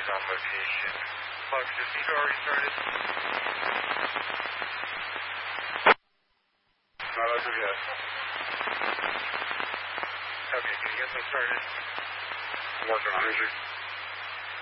on location. Fox, is Vito already started? Not as of yet. Okay, can you get them started? I'm working on it.